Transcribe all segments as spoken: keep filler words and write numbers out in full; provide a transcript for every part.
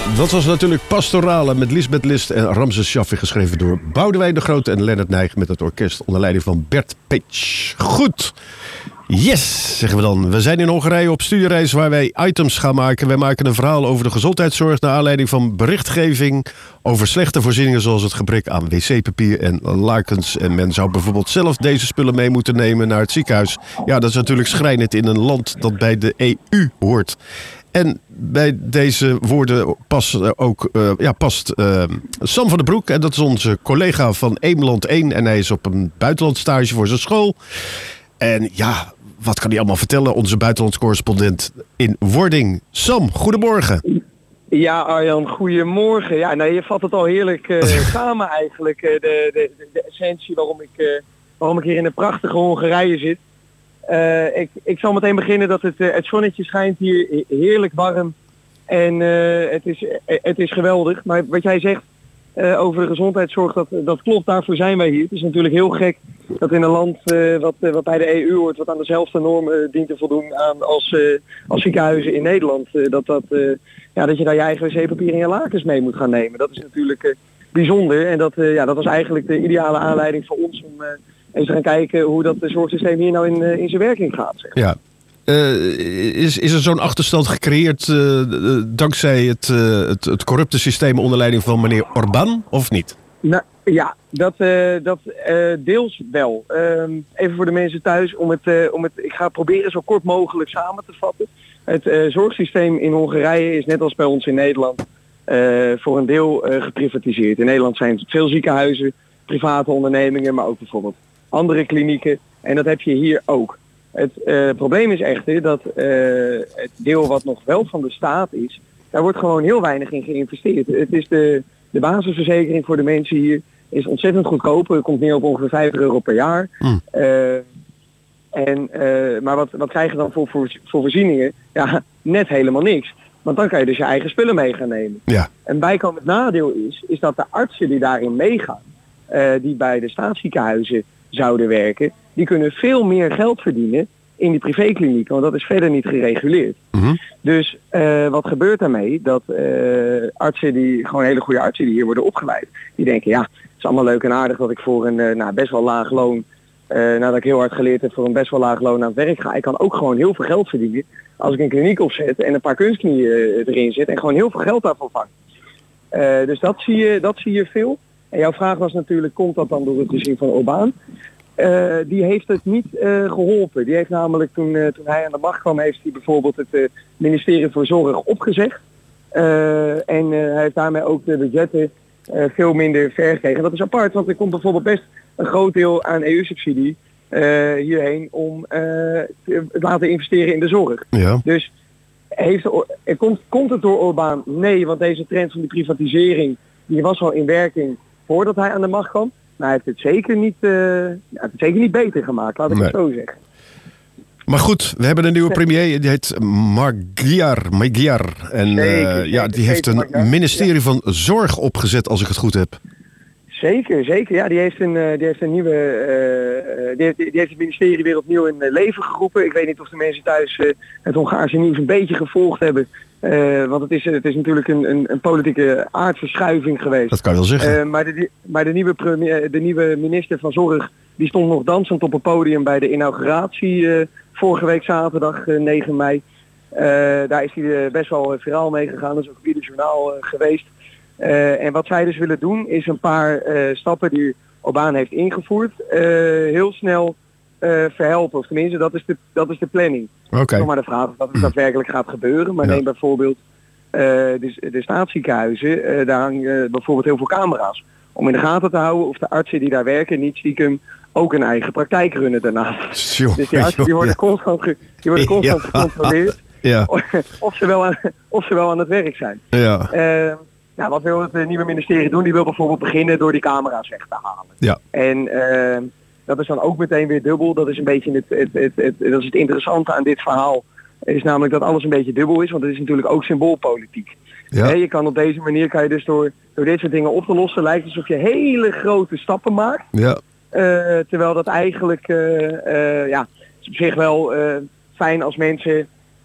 Dat was natuurlijk Pastorale met Lisbeth List en Ramses Shaffi, geschreven door Boudewijn de Groot en Lennart Nijg met het orkest onder leiding van Bert Page. Goed. Yes, zeggen we dan. We zijn in Hongarije op studiereis waar wij items gaan maken. Wij maken een verhaal over de gezondheidszorg naar aanleiding van berichtgeving over slechte voorzieningen zoals het gebrek aan wc-papier en lakens. En men zou bijvoorbeeld zelf deze spullen mee moeten nemen naar het ziekenhuis. Ja, dat is natuurlijk schrijnend in een land dat bij de E U hoort. En bij deze woorden past ook uh, ja, past uh, Sam van den Broek. En dat is onze collega van Eemland één. En hij is op een buitenlandstage voor zijn school. En ja, wat kan hij allemaal vertellen? Onze buitenlandscorrespondent in wording. Sam, goedemorgen. Ja, Arjan, goedemorgen. Ja, nou, je vat het al heerlijk uh, samen eigenlijk. Uh, de, de, de essentie waarom ik, uh, waarom ik hier in een prachtige Hongarije zit. Uh, ik, ik zal meteen beginnen dat het, uh, het zonnetje schijnt hier heerlijk warm. En uh, het, is, uh, het is geweldig. Maar wat jij zegt uh, over de gezondheidszorg, dat, dat klopt. Daarvoor zijn wij hier. Het is natuurlijk heel gek dat in een land uh, wat, uh, wat bij de E U hoort, wat aan dezelfde normen uh, dient te voldoen aan als, uh, als ziekenhuizen in Nederland. Uh, dat, dat, uh, ja, dat je daar je eigen wc-papier en je lakens mee moet gaan nemen. Dat is natuurlijk uh, bijzonder. En dat, uh, ja, dat was eigenlijk de ideale aanleiding voor ons om... Uh, eens te gaan kijken hoe dat zorgsysteem hier nou in, uh, in zijn werking gaat. Zeg. Ja. Uh, is, is er zo'n achterstand gecreëerd uh, dankzij het, uh, het, het corrupte systeem onder leiding van meneer Orbán, of niet? Nou, ja, dat, uh, dat uh, deels wel. Uh, even voor de mensen thuis, om het, uh, om het, ik ga proberen zo kort mogelijk samen te vatten. Het uh, zorgsysteem in Hongarije is net als bij ons in Nederland uh, voor een deel uh, geprivatiseerd. In Nederland zijn veel ziekenhuizen, private ondernemingen, maar ook bijvoorbeeld andere klinieken. En dat heb je hier ook. Het uh, probleem is echter dat uh, het deel wat nog wel van de staat is, daar wordt gewoon heel weinig in geïnvesteerd. Het is de, de basisverzekering voor de mensen hier is ontzettend goedkoop. Het komt neer op ongeveer vijftig euro per jaar. Mm. Uh, en, uh, maar wat, wat krijg je dan voor, voor, voor voorzieningen? Ja, net helemaal niks. Want dan kan je dus je eigen spullen mee gaan nemen. Ja. Een bijkomend nadeel is, is dat de artsen die daarin meegaan, uh, die bij de staatsziekenhuizen zouden werken, die kunnen veel meer geld verdienen in die privéklinieken, want dat is verder niet gereguleerd. Mm-hmm. Dus uh, wat gebeurt daarmee? Dat uh, artsen die, gewoon hele goede artsen die hier worden opgeleid, die denken, ja, het is allemaal leuk en aardig dat ik voor een uh, nou, best wel laag loon, uh, nadat ik heel hard geleerd heb, voor een best wel laag loon aan het werk ga. Ik kan ook gewoon heel veel geld verdienen als ik een kliniek opzet en een paar kunstknieën uh, erin zet en gewoon heel veel geld daarvoor vang. Uh, dus dat zie je, dat zie je veel. En jouw vraag was natuurlijk, komt dat dan door het regime van Orbán? Uh, die heeft het niet uh, geholpen. Die heeft namelijk, toen, uh, toen hij aan de macht kwam, heeft hij bijvoorbeeld het uh, ministerie voor Zorg opgezegd. Uh, en uh, hij heeft daarmee ook de budgetten uh, veel minder ver gekregen. Dat is apart, want er komt bijvoorbeeld best een groot deel aan E U-subsidie uh, hierheen om uh, te laten investeren in de zorg. Ja. Dus heeft er, komt, komt het door Orbán? Nee, want deze trend van die privatisering, die was al in werking voordat hij aan de macht kwam. Maar hij heeft het zeker niet, uh, hij heeft het zeker niet beter gemaakt, laat ik nee. het zo zeggen. Maar goed, we hebben een nieuwe premier, die heet Magyar. Magyar. En zeker, uh, ja, die heeft een Magyar. ministerie van Zorg opgezet, als ik het goed heb. Zeker, zeker. Ja, die heeft een, uh, die heeft een nieuwe, uh, die, heeft, die heeft het ministerie weer opnieuw in uh, leven geroepen. Ik weet niet of de mensen thuis uh, het Hongaarse nieuws een beetje gevolgd hebben. Uh, want het is, het is natuurlijk een, een, een politieke aardverschuiving geweest. Dat kan je wel zeggen. Uh, maar de, maar de, nieuwe premier, de nieuwe minister van Zorg, die stond nog dansend op een podium bij de inauguratie uh, vorige week zaterdag uh, negen mei. Uh, daar is hij uh, best wel uh, viraal mee gegaan. Dat is ook ieder journaal uh, geweest. Uh, en wat zij dus willen doen is een paar uh, stappen die Orbán heeft ingevoerd uh, heel snel uh, verhelpen. Of tenminste, dat is de, dat is de planning. Okay. Nog maar de vraag of dat het daadwerkelijk gaat gebeuren. Maar ja. neem bijvoorbeeld uh, de, de staatsziekenhuizen. Uh, daar hangen uh, bijvoorbeeld heel veel camera's. Om in de gaten te houden of de artsen die daar werken niet stiekem ook een eigen praktijk runnen daarnaast. Jo, dus die artsen die worden jo, constant, ge, die worden constant ja. gecontroleerd. Ja. Of, ze wel aan, of ze wel aan het werk zijn. Ja. Uh, Nou, wat wil het nieuwe ministerie doen? Die wil bijvoorbeeld beginnen door die camera's weg te halen. Ja. En uh, dat is dan ook meteen weer dubbel. Dat is een beetje het, het, het, het, het, dat is het interessante aan dit verhaal. Is namelijk dat alles een beetje dubbel is. Want het is natuurlijk ook symboolpolitiek. Ja. He, je kan op deze manier, kan je dus door, door dit soort dingen op te lossen, lijkt alsof je hele grote stappen maakt. Ja. Uh, terwijl dat eigenlijk, uh, uh, ja, is op zich wel uh, fijn als mensen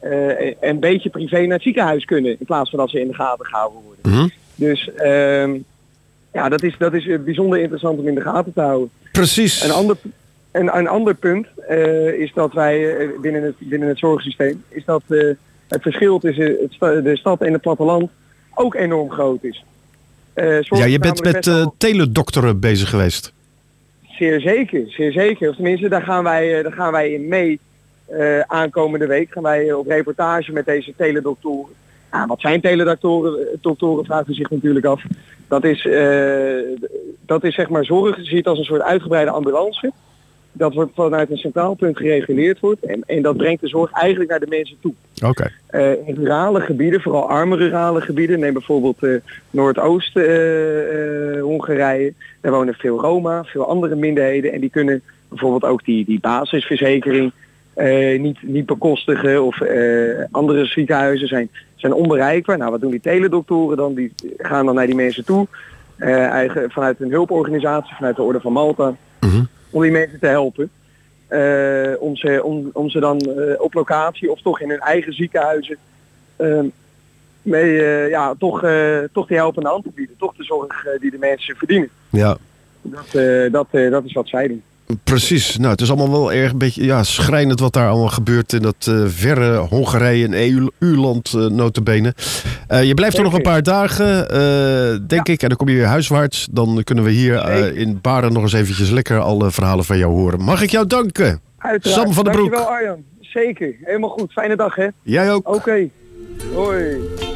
uh, een beetje privé naar het ziekenhuis kunnen. In plaats van dat ze in de gaten gehouden worden. Mm-hmm. Dus uh, ja, dat is, dat is bijzonder interessant om in de gaten te houden. Precies. Een ander, een, een ander punt uh, is dat wij uh, binnen, het, binnen het zorgsysteem, is dat uh, het verschil tussen het sta, de stad en het platteland ook enorm groot is. Uh, ja, je bent met uh, teledokteren bezig geweest. Zeer zeker, zeer zeker. Of tenminste, daar gaan wij, uh, daar gaan wij in mee. Uh, aankomende week gaan wij uh, op reportage met deze teledoktoren. Ah, wat zijn teledoktoren? Doktoren vraagt u zich natuurlijk af. Dat is, uh, dat is zeg maar zorg, je ziet als een soort uitgebreide ambulance. Dat wordt vanuit een centraal punt gereguleerd wordt. En, en dat brengt de zorg eigenlijk naar de mensen toe. Oké. Okay. Uh, in rurale gebieden, vooral arme rurale gebieden, neem bijvoorbeeld uh, Noordoost uh, uh, Hongarije. Daar wonen veel Roma, veel andere minderheden. En die kunnen bijvoorbeeld ook die, die basisverzekering uh, niet, niet bekostigen. Of uh, andere ziekenhuizen zijn, zijn onbereikbaar. Nou, wat doen die teledoktoren dan? Die gaan dan naar die mensen toe. Uh, eigen, vanuit een hulporganisatie, vanuit de Orde van Malta. Mm-hmm. Om die mensen te helpen. Uh, om, ze, om, om ze dan uh, op locatie of toch in hun eigen ziekenhuizen uh, mee, uh, ja, toch, uh, toch die helpende hand te bieden. Toch de zorg uh, die de mensen verdienen. Ja. Dat, uh, dat, uh, dat is wat zij doen. Precies. Nou, het is allemaal wel erg een beetje ja, schrijnend wat daar allemaal gebeurt in dat uh, verre Hongarije, een E U-land uh, nota bene. Uh, je blijft er nog een paar dagen, uh, denk ja. ik. En dan kom je weer huiswaarts. Dan kunnen we hier uh, in Baren nog eens eventjes lekker alle verhalen van jou horen. Mag ik jou danken? Uiteraard. Sam van den Broek. Dankjewel Arjan. Zeker. Helemaal goed. Fijne dag hè. Jij ook. Oké. Okay. Hoi.